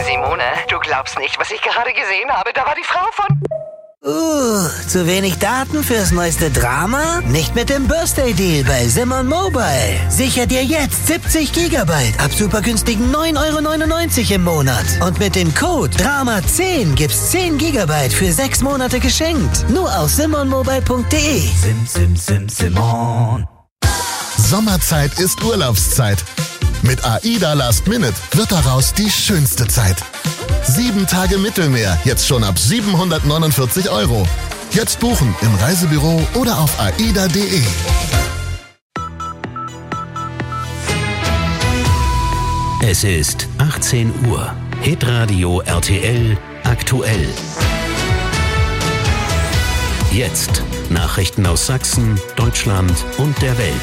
Simone, du glaubst nicht, was ich gerade gesehen habe. Da war die Frau von... Zu wenig Daten fürs neueste Drama? Nicht mit dem Birthday Deal bei Simon Mobile. Sicher dir jetzt 70 GB ab super günstigen 9,99 € im Monat. Und mit dem Code DRAMA10 gibt's 10 GB für 6 Monate geschenkt. Nur auf simonmobile.de. Simon. Sommerzeit ist Urlaubszeit. Mit AIDA Last Minute wird daraus die schönste Zeit. 7 Tage Mittelmeer, jetzt schon ab 749 €. Jetzt buchen im Reisebüro oder auf aida.de. Es ist 18 Uhr. Hitradio RTL aktuell. Jetzt Nachrichten aus Sachsen, Deutschland und der Welt.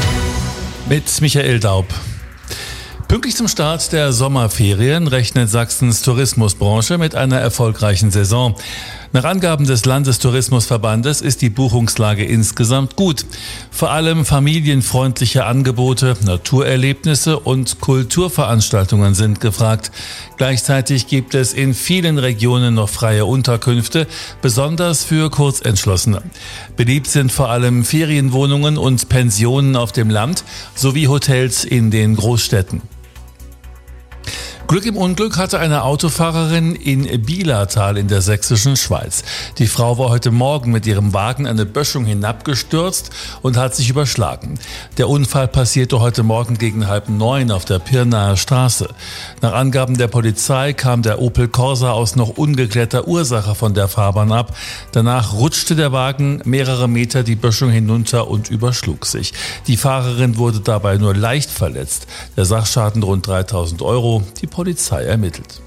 Mit Michael Daub. Pünktlich zum Start der Sommerferien rechnet Sachsens Tourismusbranche mit einer erfolgreichen Saison. Nach Angaben des Landestourismusverbandes ist die Buchungslage insgesamt gut. Vor allem familienfreundliche Angebote, Naturerlebnisse und Kulturveranstaltungen sind gefragt. Gleichzeitig gibt es in vielen Regionen noch freie Unterkünfte, besonders für Kurzentschlossene. Beliebt sind vor allem Ferienwohnungen und Pensionen auf dem Land sowie Hotels in den Großstädten. Glück im Unglück hatte eine Autofahrerin in Bielertal in der sächsischen Schweiz. Die Frau war heute Morgen mit ihrem Wagen eine Böschung hinabgestürzt und hat sich überschlagen. Der Unfall passierte heute Morgen gegen 8:30 auf der Pirnaer Straße. Nach Angaben der Polizei kam der Opel Corsa aus noch ungeklärter Ursache von der Fahrbahn ab. Danach rutschte der Wagen mehrere Meter die Böschung hinunter und überschlug sich. Die Fahrerin wurde dabei nur leicht verletzt. Der Sachschaden rund 3.000 €. Die Polizei ermittelt.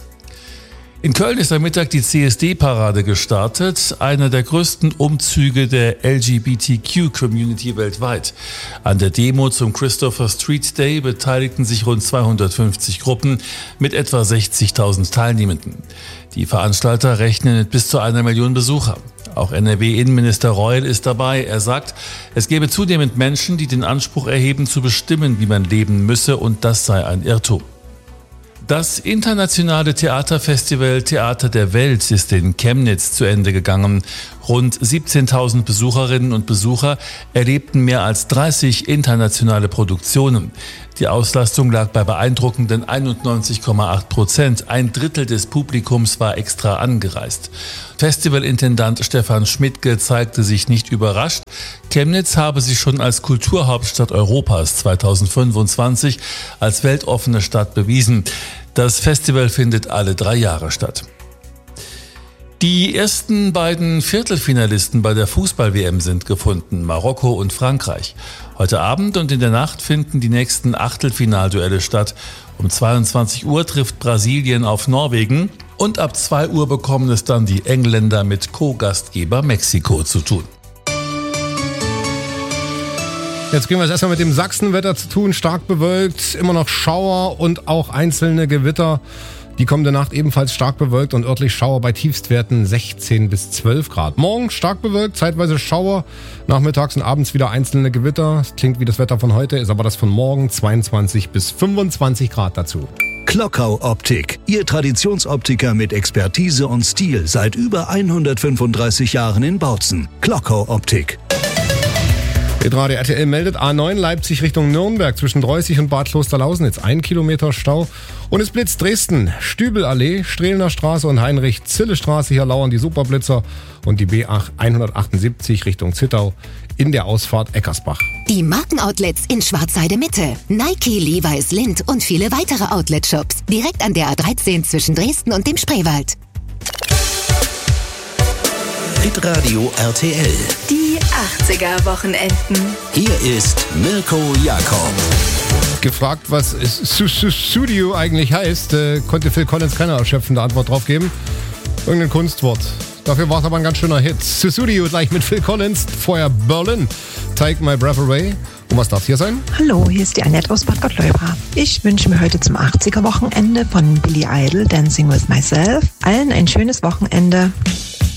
In Köln ist am Mittag die CSD-Parade gestartet, einer der größten Umzüge der LGBTQ-Community weltweit. An der Demo zum Christopher Street Day beteiligten sich rund 250 Gruppen mit etwa 60.000 Teilnehmenden. Die Veranstalter rechnen mit bis zu 1 Million Besucher. Auch NRW-Innenminister Reul ist dabei. Er sagt, es gebe zunehmend Menschen, die den Anspruch erheben, zu bestimmen, wie man leben müsse, und das sei ein Irrtum. Das internationale Theaterfestival Theater der Welt ist in Chemnitz zu Ende gegangen. Rund 17.000 Besucherinnen und Besucher erlebten mehr als 30 internationale Produktionen. Die Auslastung lag bei beeindruckenden 91,8%. Ein Drittel des Publikums war extra angereist. Festivalintendant Stefan Schmidtke zeigte sich nicht überrascht. Chemnitz habe sich schon als Kulturhauptstadt Europas 2025 als weltoffene Stadt bewiesen. Das Festival findet alle 3 Jahre statt. Die ersten beiden Viertelfinalisten bei der Fußball-WM sind gefunden, Marokko und Frankreich. Heute Abend und in der Nacht finden die nächsten Achtelfinalduelle statt. Um 22 Uhr trifft Brasilien auf Norwegen und ab 2 Uhr bekommen es dann die Engländer mit Co-Gastgeber Mexiko zu tun. Jetzt kriegen wir es erstmal mit dem Sachsenwetter zu tun. Stark bewölkt, immer noch Schauer und auch einzelne Gewitter. Die kommende Nacht ebenfalls stark bewölkt und örtlich Schauer bei Tiefstwerten 16 bis 12 Grad. Morgen stark bewölkt, zeitweise Schauer, nachmittags und abends wieder einzelne Gewitter. Das klingt wie das Wetter von heute, ist aber das von morgen 22 bis 25 Grad dazu. Klockau Optik, Ihr Traditionsoptiker mit Expertise und Stil seit über 135 Jahren in Bautzen. Klockau Optik. Hitradio RTL meldet A9 Leipzig Richtung Nürnberg zwischen Dreußig und Bad Klosterlausnitz. 1 Kilometer Stau. Und es blitzt Dresden, Stübelallee, Strehlener Straße und Heinrich-Zille-Straße. Hier lauern die Superblitzer und die B178 Richtung Zittau in der Ausfahrt Eckersbach. Die Markenoutlets in Schwarzheide Mitte. Nike, Levi's, Lindt und viele weitere Outlet-Shops. Direkt an der A13 zwischen Dresden und dem Spreewald. Hitradio RTL. Die 80er-Wochenenden. Hier ist Mirko Jakob. Gefragt, was Studio eigentlich heißt, konnte Phil Collins keine erschöpfende Antwort drauf geben. Irgendein Kunstwort. Dafür war es aber ein ganz schöner Hit. Studio gleich mit Phil Collins, vorher Berlin, Take My Breath Away. Und was darf hier sein? Hallo, hier ist die Annette aus Bad Gottleuba. Ich wünsche mir heute zum 80er-Wochenende von Billy Idol Dancing With Myself allen ein schönes Wochenende.